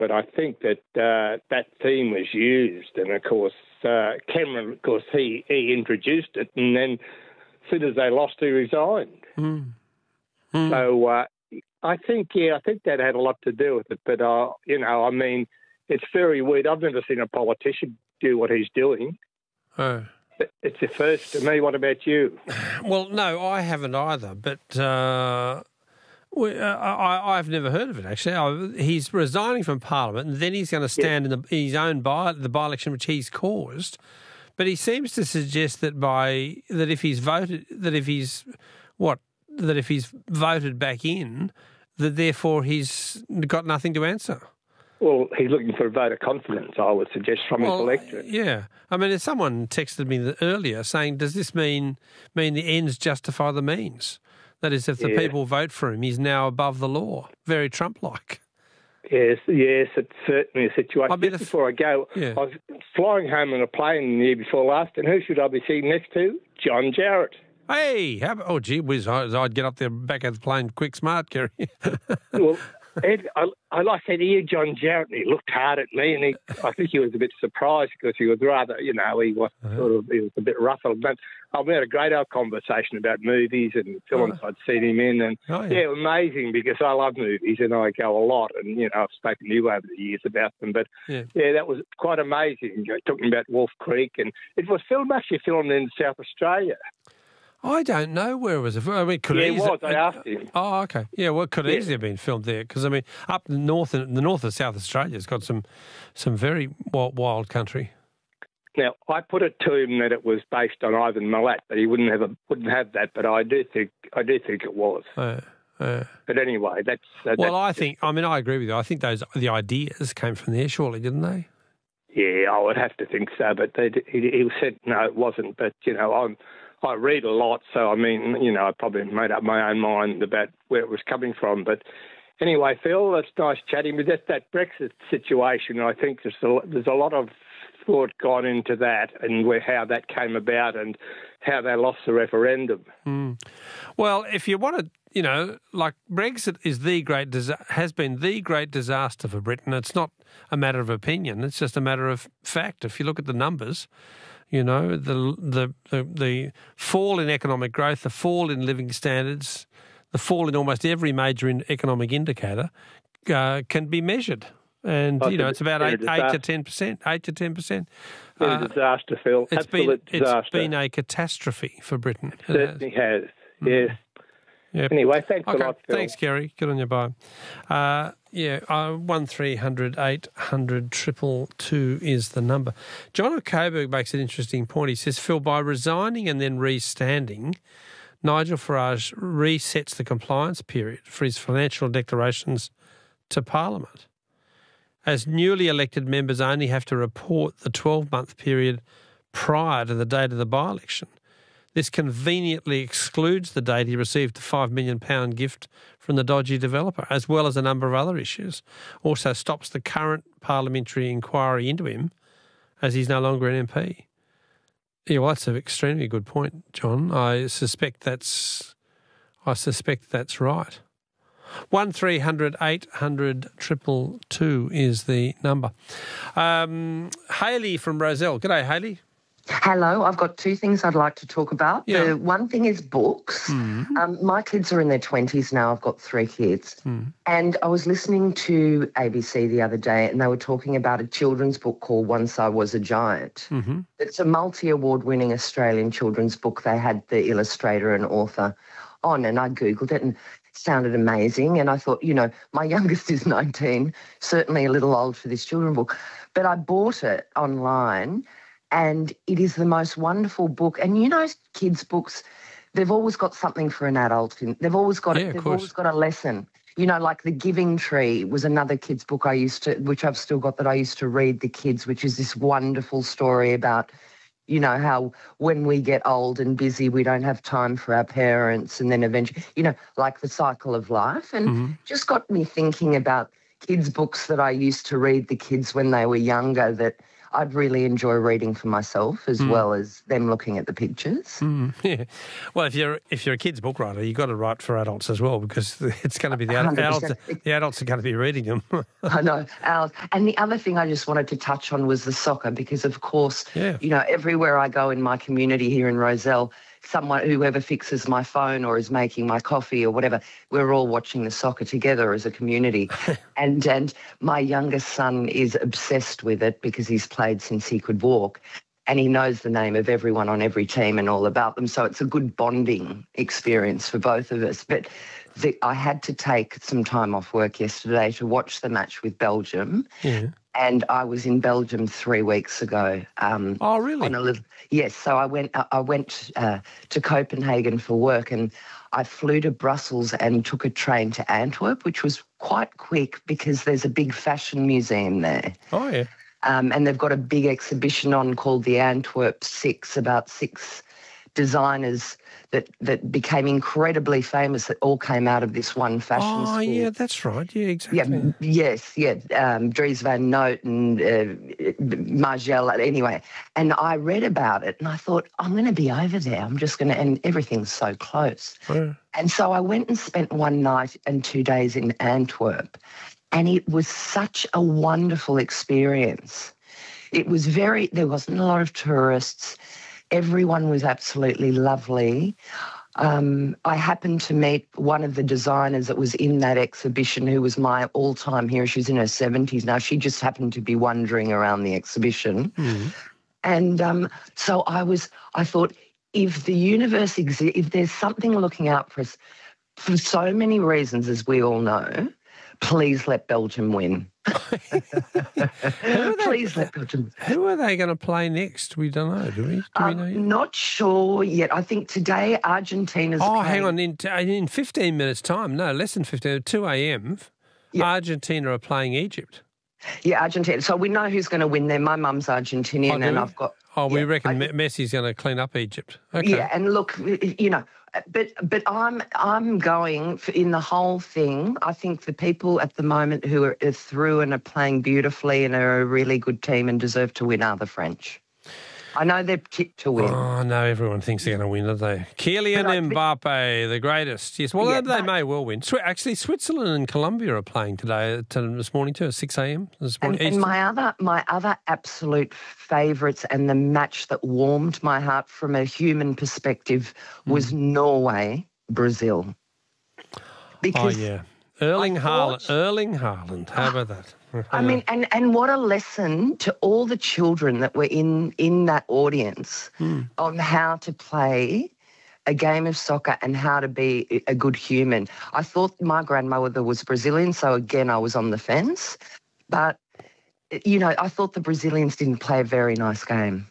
But I think that that theme was used, and of course Cameron, of course, he introduced it, and then as soon as they lost, he resigned. So I think that had a lot to do with it. But I mean, it's very weird. I've never seen a politician do what he's doing. Oh. It's a first to me. What about you? Well, no, I haven't either. But I've never heard of it, actually. He's resigning from Parliament, and then he's going to stand in his own the by-election which he's caused. But he seems to suggest that if he's voted back in, that therefore he's got nothing to answer. Well, he's looking for a vote of confidence, I would suggest, from his electorate. Yeah. I mean, someone texted me earlier saying, does this mean the ends justify the means? That is, if the people vote for him, he's now above the law. Very Trump-like. Yes, it's certainly a situation. Just before I go, I was flying home on a plane the year before last, and who should I be sitting next to? John Jarrett. Hey, gee whiz, I'd get up there back of the plane quick smart, Kerry. Well, Ed, I said to you, John Jarrett, and he looked hard at me, and I think he was a bit surprised because he was rather, he was he was a bit ruffled. But we had a great old conversation about movies and films I'd seen him in, and amazing because I love movies and I go a lot, and I've spoken to you over the years about them. But that was quite amazing. Talking about Wolf Creek, and it was actually filmed in South Australia. I don't know where it was. I mean, could it was. I asked him. Oh, okay. Yeah, well, it could easily have been filmed there because, I mean, up the north of South Australia has got some very wild country. Now, I put it to him that it was based on Ivan Milat, but he wouldn't have that. But I do think it was. But anyway, that's. Well, I agree with you. I think the ideas came from there, surely, didn't they? Yeah, I would have to think so. But he said no, it wasn't. But I read a lot, so I mean, I probably made up my own mind about where it was coming from. But anyway, Phil, it's nice chatting. But that Brexit situation, I think there's a lot of thought gone into that and how that came about and how they lost the referendum. Well, if you want to, like Brexit has been the great disaster for Britain. It's not a matter of opinion; it's just a matter of fact. If you look at the numbers. The fall in economic growth, the fall in living standards, the fall in almost every major economic indicator can be measured. And, it's about 8 to 10%. 8 to 10%. It's a disaster, Phil. Absolute disaster. It's been a catastrophe for Britain. It certainly has, yes. Yep. Anyway, thanks a lot, Phil. Thanks, Kerry. Good on you, bye. 1300 800 222 is the number. John Coburg makes an interesting point. He says, Phil, by resigning and then re-standing, Nigel Farage resets the compliance period for his financial declarations to Parliament. As newly elected members only have to report the 12-month period prior to the date of the by-election. This conveniently excludes the date he received the £5 million gift from the dodgy developer, as well as a number of other issues. Also stops the current parliamentary inquiry into him, as he's no longer an MP. Yeah, well, that's an extremely good point, John. I suspect that's right. 1300 800 222 is the number. Hayley from Roselle. G'day, Hayley. Hello, I've got two things I'd like to talk about. Yeah. The one thing is books. My kids are in their 20s now. I've got 3 kids. And I was listening to ABC the other day and they were talking about a children's book called Once I Was a Giant. It's a multi-award winning Australian children's book. They had the illustrator and author on and I Googled it and it sounded amazing. And I thought, my youngest is 19, certainly a little old for this children's book. But I bought it online. And it is the most wonderful book. And kids' books, they've always got something for an adult. They've always got always got a lesson. Like The Giving Tree was another kids' book which I've still got that I used to read the kids, which is this wonderful story about, how when we get old and busy, we don't have time for our parents. And then eventually, like the cycle of life. And just got me thinking about kids' books that I used to read the kids when they were younger that I'd really enjoy reading for myself as well as them looking at the pictures. Yeah. Well, if you're a kid's book writer, you've got to write for adults as well, because it's going to be the adults. The adults are going to be reading them. I know. And the other thing I just wanted to touch on was the soccer, because of course, everywhere I go in my community here in Rozelle, whoever fixes my phone or is making my coffee or whatever, we're all watching the soccer together as a community. and my youngest son is obsessed with it because he's played since he could walk, and he knows the name of everyone on every team and all about them. So it's a good bonding experience for both of us. But I had to take some time off work yesterday to watch the match with Belgium. Yeah. And I was in Belgium 3 weeks ago. Oh, really? Yes. So I went to Copenhagen for work, and I flew to Brussels and took a train to Antwerp, which was quite quick because there's a big fashion museum there. Oh, yeah. And they've got a big exhibition on called the Antwerp Six, about 6 designers that became incredibly famous, that all came out of this one fashion school. Oh, yeah, that's right. Yeah, exactly. Dries Van Noot and Margelle, anyway. And I read about it and I thought, I'm going to be over there. I'm just going to, and everything's so close. Yeah. And so I went and spent 1 night and 2 days in Antwerp, and it was such a wonderful experience. There wasn't a lot of tourists. Everyone was absolutely lovely. I happened to meet one of the designers that was in that exhibition, who was my all-time hero. She's in her 70s now. She just happened to be wandering around the exhibition. Mm. And so I thought, if the universe exists, if there's something looking out for us, for so many reasons, as we all know, please let Belgium win. Please let Belgium. Who are they going to play next? We don't know, do we? Do we know yet? Not sure yet. I think today Argentina's playing. Hang on. In 15 minutes' time, no, less than 15, 2 a.m., Argentina are playing Egypt. Yeah, Argentina. So we know who's going to win there. My mum's Argentinian, and I've got... we reckon Messi's going to clean up Egypt. Okay. Yeah, and look, but I'm going in the whole thing. I think the people at the moment who are through and are playing beautifully and are a really good team and deserve to win are the French. I know they're tipped to win. Oh, no, everyone thinks they're going to win, don't they? Kylian Mbappe, the greatest. Yes, well, they may well win. Actually, Switzerland and Colombia are playing today, this morning too, at 6 a.m. this morning. And my other absolute favourites, and the match that warmed my heart from a human perspective, was Norway, Brazil. Because Erling Haaland. How about that? I mean, and what a lesson to all the children that were in that audience on how to play a game of soccer and how to be a good human. I thought my grandmother was Brazilian, so again, I was on the fence. But, I thought the Brazilians didn't play a very nice game.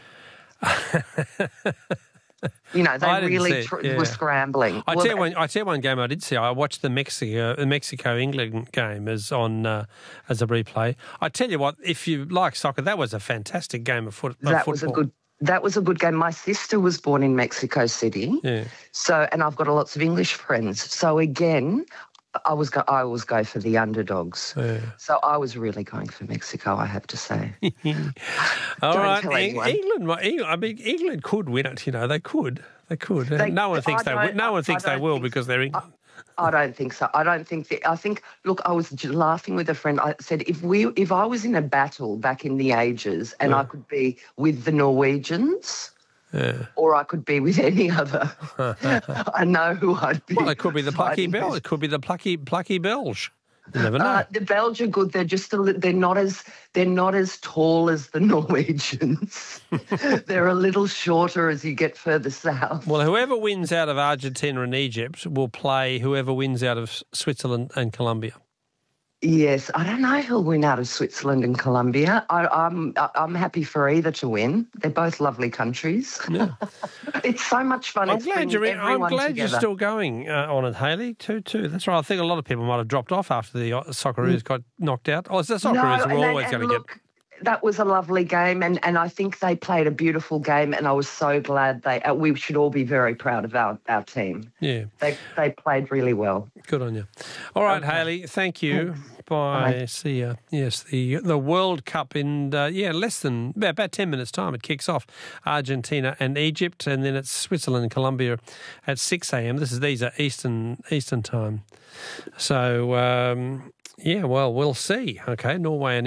They really were scrambling. I tell you one game I did see. I watched the Mexico-England game as a replay. I tell you what, if you like soccer, that was a fantastic game of football. That was a good game. My sister was born in Mexico City, and I've got lots of English friends. So again, I always go for the underdogs. Yeah. So I was really going for Mexico, I have to say. All right, England could win it. They could. No one thinks they will because they're England. I don't think so. Look, I was laughing with a friend. I said, if I was in a battle back in the ages and I could be with the Norwegians. Yeah. Or I could be with any other. I know who I'd be. Well, it could be the plucky Belge. It could be the plucky Belge. You never know. The Belge are good. They're just they're not as tall as the Norwegians. They're a little shorter as you get further south. Well, whoever wins out of Argentina and Egypt will play whoever wins out of Switzerland and Colombia. Yes, I don't know who'll win out of Switzerland and Colombia. I'm happy for either to win. They're both lovely countries. Yeah. It's so much fun. I'm glad you're still going on it, Hayley. Too. That's right. I think a lot of people might have dropped off after the Socceroos got knocked out. Oh, it's the Socceroos who are always going to get. that was a lovely game, and I think they played a beautiful game, and I was so glad we should all be very proud of our team. Yeah. They played really well. Good on you. All right, okay. Hayley, thank you. Bye. See ya. Yes, the World Cup in, less than about 10 minutes' time. It kicks off Argentina and Egypt, and then it's Switzerland and Colombia at 6 a.m. These are Eastern time. So, we'll see. Okay, Norway and